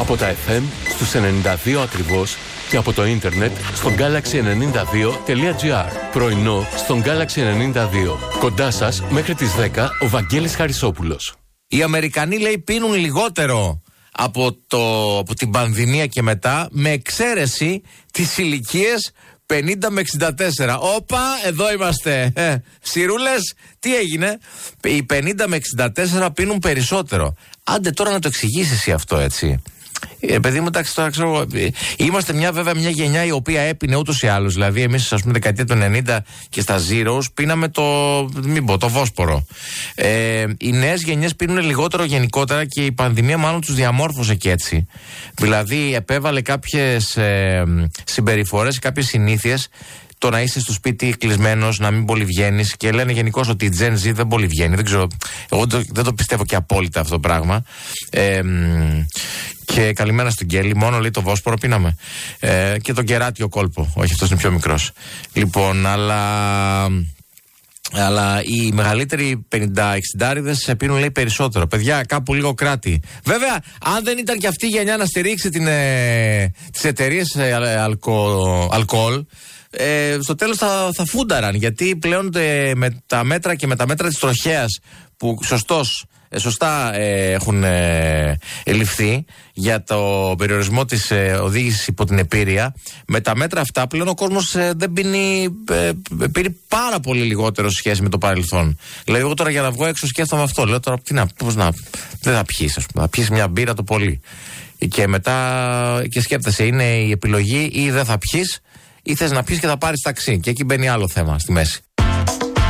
Από τα FM στους 92 ακριβώς και από το ίντερνετ στο galaxy92.gr. Πρωινό στον Galaxy 92. Κοντά σας μέχρι τις 10 ο Βαγγέλης Χαρισόπουλος. Οι Αμερικανοί, λέει, πίνουν λιγότερο από την πανδημία και μετά, με εξαίρεση τις ηλικίες 50 με 64. Όπα, εδώ είμαστε. Σιρούλες, τι έγινε? Οι 50 με 64 πίνουν περισσότερο. Άντε τώρα να το εξηγήσεις εσύ αυτό, έτσι. Παιδί μου, εντάξει, τώρα ξέρω. Είμαστε βέβαια μια γενιά η οποία έπινε ούτως ή άλλως. Δηλαδή, εμείς, ας πούμε, δεκαετία του 90 και στα Zeros πίναμε το Βόσπορο. Οι νέες γενιές πίνουν λιγότερο γενικότερα και η πανδημία μάλλον τους διαμόρφωσε και έτσι. Δηλαδή, επέβαλε κάποιες συμπεριφορές, κάποιες συνήθειες. Το να είσαι στο σπίτι κλεισμένος, να μην πολύ βγαίνεις, και λένε γενικώς ότι η Gen Z δεν πολύ βγαίνει. Δεν ξέρω, εγώ δεν το πιστεύω και απόλυτα αυτό το πράγμα. Και καλημέρα στην Κέλλη, μόνο λέει το Βόσπορο πίναμε. Και τον κεράτιο κόλπο, όχι, αυτός είναι πιο μικρός. Λοιπόν, αλλά οι μεγαλύτεροι 50-60 πίνουν, λέει, περισσότερο. Παιδιά, κάπου λίγο κράτη. Βέβαια, αν δεν ήταν και αυτή η γενιά να στηρίξει τις εταιρείες αλκοόλ, στο τέλος θα φούνταραν, γιατί πλέον με τα μέτρα και με τα μέτρα της τροχέας που σωστά έχουν ληφθεί για το περιορισμό της οδήγησης υπό την επίρρεια, με τα μέτρα αυτά πλέον ο κόσμος δεν πίνει πάρα πολύ λιγότερο σε σχέση με το παρελθόν. Δηλαδή, εγώ τώρα για να βγω έξω σκέφτομαι αυτό. Λέω τώρα, δεν θα πιείς, ας πούμε, θα πιείς μια μπύρα το πολύ. Και μετά και σκέφτεσαι, είναι η επιλογή ή δεν θα πιείς, ή θες να πιεις και θα πάρεις ταξί. Και εκεί μπαίνει άλλο θέμα στη μέση.